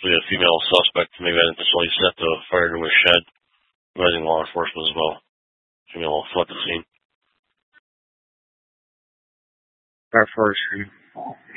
possibly a female suspect, maybe intentionally set the fire into a shed, advising law enforcement as well. Female fled the scene. That first scene.